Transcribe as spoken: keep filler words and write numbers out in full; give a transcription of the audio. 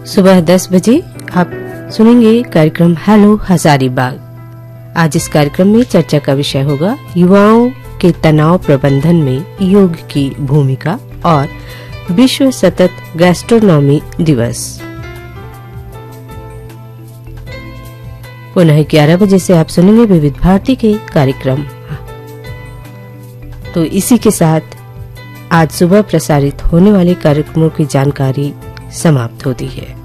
सुबह दस बजे आप सुनेंगे कार्यक्रम हेलो हजारीबाग। आज इस कार्यक्रम में चर्चा का विषय होगा युवाओं के तनाव प्रबंधन में योग की भूमिका और विश्व सतत गैस्ट्रोनॉमी दिवस। पुनः ग्यारह बजे से आप सुनेंगे विविध भारती के कार्यक्रम। तो इसी के साथ आज सुबह प्रसारित होने वाले कार्यक्रमों की जानकारी समाप्त होती है।